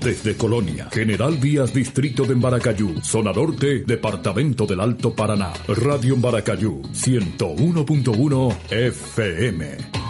Desde Colonia, General Vías, Distrito de Embaracayú, Zona Norte, Departamento del Alto Paraná. Radio Embaracayú, 101.1 FM.